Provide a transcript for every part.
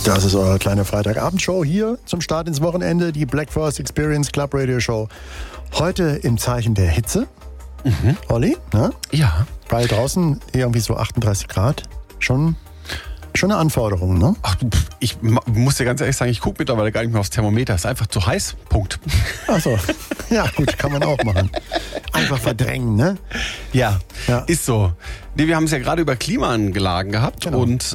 Das ist eure kleine Freitagabendshow hier zum Start ins Wochenende, die Black Forest Experience Club Radio Show. Heute im Zeichen der Hitze. Olli, ne? Ja. Weil draußen irgendwie so 38 Grad. Schon eine Anforderung, ne? Ach du, ich muss dir ganz ehrlich sagen, ich gucke mittlerweile gar nicht mehr aufs Thermometer. Ist einfach zu heiß. Punkt. Ach so. Ja, gut, kann man auch machen. Einfach verdrängen, ne? Ja, ist so. Nee, wir haben es ja gerade über Klimaanlagen gehabt. Genau. Und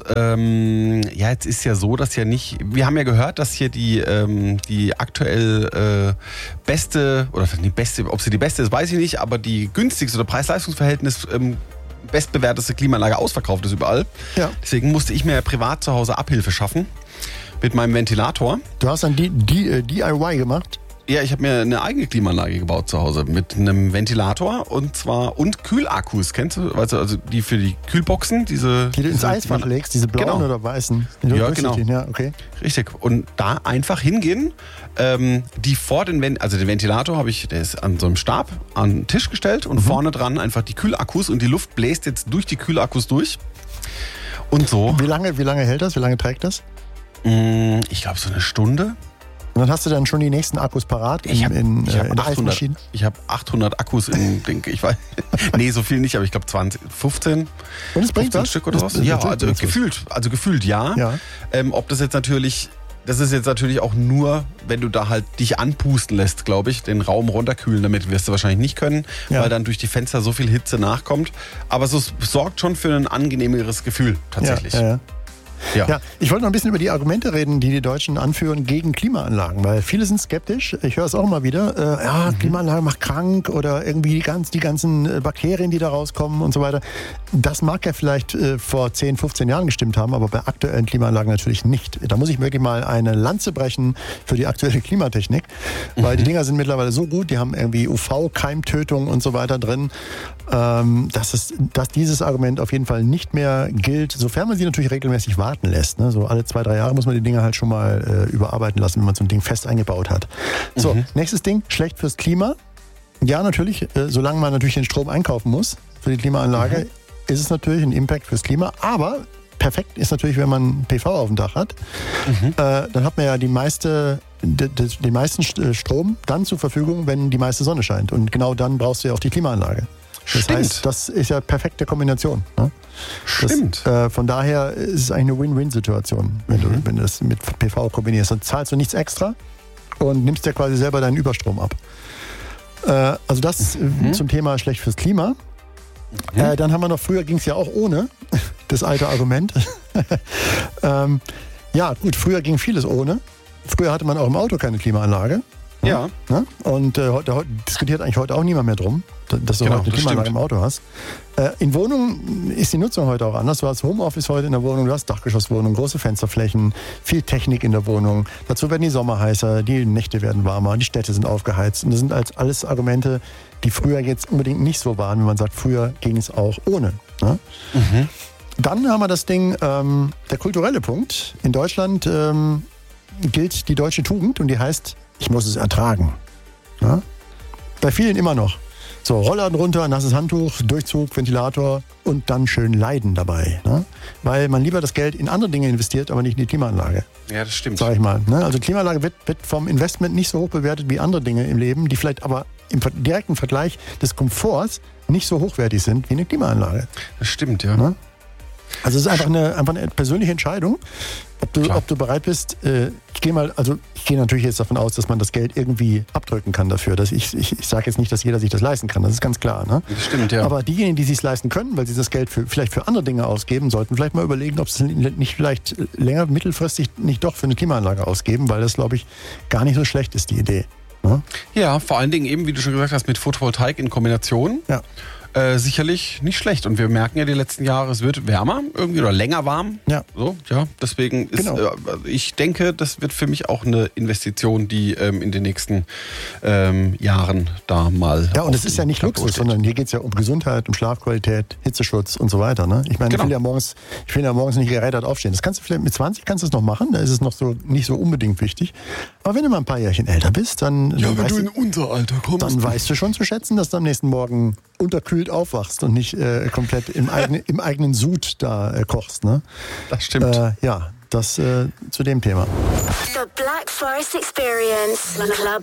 jetzt ist ja so, dass ja nicht... Wir haben ja gehört, dass hier die aktuell beste, oder die beste, ob sie die beste ist, weiß ich nicht, aber die günstigste oder Preis-Leistungs-Verhältnis bestbewerteste Klimaanlage ausverkauft ist überall. Ja. Deswegen musste ich mir ja privat zu Hause Abhilfe schaffen mit meinem Ventilator. Du hast dann DIY gemacht? Ja, ich habe mir eine eigene Klimaanlage gebaut zu Hause mit einem Ventilator und Kühlakkus. Kennst du? Also die für die Kühlboxen, die du ins Eisfach legst, diese blauen oder weißen. Ja, genau. Ja, okay. Richtig. Und da einfach hingehen, die vor den den Ventilator der ist an so einem Stab an den Tisch gestellt und vorne dran einfach die Kühlakkus und die Luft bläst jetzt durch die Kühlakkus durch. Und so. Wie lange hält das? Wie lange trägt das? Ich glaube so eine Stunde. Und dann hast du dann schon die nächsten Akkus parat in Eismaschinen? Ich habe 800 Akkus ich weiß. Nee, so viel nicht, aber ich glaube 15. Und es bringt was? Stück oder was? Ja, also gefühlt ja. Ob das jetzt natürlich... Das ist jetzt natürlich auch nur, wenn du da halt dich anpusten lässt, glaube ich, den Raum runterkühlen, damit wirst du wahrscheinlich nicht können, weil dann durch die Fenster so viel Hitze nachkommt. Aber es sorgt schon für ein angenehmeres Gefühl tatsächlich. Ja, ich wollte noch ein bisschen über die Argumente reden, die Deutschen anführen gegen Klimaanlagen, weil viele sind skeptisch. Ich höre es auch mal wieder. Klimaanlage macht krank oder irgendwie die ganzen Bakterien, die da rauskommen und so weiter. Das mag ja vielleicht vor 10, 15 Jahren gestimmt haben, aber bei aktuellen Klimaanlagen natürlich nicht. Da muss ich wirklich mal eine Lanze brechen für die aktuelle Klimatechnik, weil die Dinger sind mittlerweile so gut, die haben irgendwie UV-Keimtötung und so weiter drin, dass dieses Argument auf jeden Fall nicht mehr gilt, sofern man sie natürlich regelmäßig warten lässt. Ne? So alle 2, 3 Jahre muss man die Dinger halt schon mal überarbeiten lassen, wenn man so ein Ding fest eingebaut hat. So, nächstes Ding, schlecht fürs Klima. Ja, natürlich, solange man natürlich den Strom einkaufen muss für die Klimaanlage, ist es natürlich ein Impact fürs Klima. Aber perfekt ist natürlich, wenn man PV auf dem Dach hat. Dann hat man ja den meisten Strom dann zur Verfügung, wenn die meiste Sonne scheint. Und genau dann brauchst du ja auch die Klimaanlage. Das heißt, das ist ja perfekte Kombination. Ne? Stimmt. Von daher ist es eigentlich eine Win-Win-Situation, wenn du das mit PV kombinierst. Dann zahlst du nichts extra und nimmst dir quasi selber deinen Überstrom ab. Also das zum Thema schlecht fürs Klima. Dann haben wir noch, früher ging es ja auch ohne, das alte Argument. Ja, gut, früher ging vieles ohne. Früher hatte man auch im Auto keine Klimaanlage. Ja. Ne? Und heute diskutiert eigentlich heute auch niemand mehr drum, dass du heute eine Klimaanlage im Auto hast. In Wohnungen ist die Nutzung heute auch anders. Du hast Homeoffice heute in der Wohnung, du hast Dachgeschosswohnungen, große Fensterflächen, viel Technik in der Wohnung. Dazu werden die Sommer heißer, die Nächte werden warmer, die Städte sind aufgeheizt. Und das sind alles Argumente, die früher jetzt unbedingt nicht so waren, wenn man sagt, früher ging es auch ohne. Ne? Dann haben wir das Ding, der kulturelle Punkt. In Deutschland gilt die deutsche Tugend und die heißt, ich muss es ertragen. Ja? Bei vielen immer noch. So, Rollladen runter, nasses Handtuch, Durchzug, Ventilator und dann schön leiden dabei. Ne? Weil man lieber das Geld in andere Dinge investiert, aber nicht in die Klimaanlage. Ja, das stimmt. Sag ich mal. Ne? Also Klimaanlage wird vom Investment nicht so hoch bewertet wie andere Dinge im Leben, die vielleicht aber im direkten Vergleich des Komforts nicht so hochwertig sind wie eine Klimaanlage. Das stimmt, ja. Ne? Also es ist einfach eine persönliche Entscheidung, ob du bereit bist. Ich gehe natürlich jetzt davon aus, dass man das Geld irgendwie abdrücken kann dafür. Ich sage jetzt nicht, dass jeder sich das leisten kann, das ist ganz klar. Ne? Das stimmt, ja. Aber diejenigen, die es sich leisten können, weil sie das Geld vielleicht für andere Dinge ausgeben, sollten vielleicht mal überlegen, ob sie es nicht vielleicht mittelfristig nicht doch für eine Klimaanlage ausgeben, weil das, glaube ich, gar nicht so schlecht ist, die Idee. Ne? Ja, vor allen Dingen eben, wie du schon gesagt hast, mit Photovoltaik in Kombination. Ja. Sicherlich nicht schlecht. Und wir merken ja die letzten Jahre, es wird wärmer irgendwie oder länger warm. Ja. So, ja. Deswegen ist, ich denke, das wird für mich auch eine Investition, die in den nächsten Jahren da mal. Ja, und es ist ja nicht Luxus, sondern hier geht es ja um Gesundheit, um Schlafqualität, Hitzeschutz und so weiter. Ne? Ich meine, ich will ja morgens nicht gerädert aufstehen. Das kannst du vielleicht mit 20 kannst du es noch machen, da ist es noch so nicht so unbedingt wichtig. Aber wenn du mal ein paar Jährchen älter bist, dann wenn du in unser Alter kommst, dann weißt du schon zu schätzen, dass du am nächsten Morgen unterkühlt aufwachst und nicht komplett im eigenen Sud da kochst. Ne? Das stimmt. Das zu dem Thema. The Black Forest Experience, Club